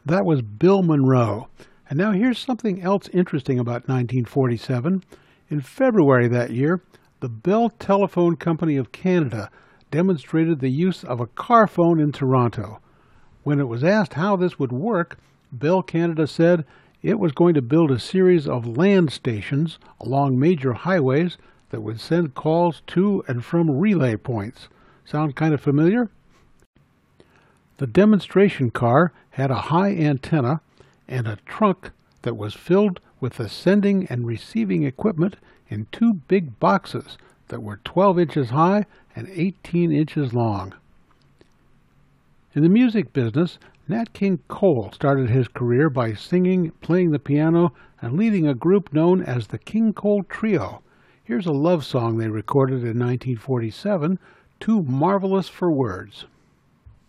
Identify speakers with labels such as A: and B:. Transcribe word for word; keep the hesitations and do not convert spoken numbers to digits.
A: That was Bill Monroe. And now here's something else interesting about nineteen forty-seven. In February that year, the Bell Telephone Company of Canada demonstrated the use of a car phone in Toronto. When it was asked how this would work, Bell Canada said it was going to build a series of land stations along major highways that would send calls to and from relay points. Sound kind of familiar? The demonstration car had a high antenna and a trunk that was filled with the sending and receiving equipment in two big boxes that were twelve inches high and eighteen inches long. In the music business, Nat King Cole started his career by singing, playing the piano, and leading a group known as the King Cole Trio. Here's a love song they recorded in nineteen forty-seven, Too Marvelous for Words.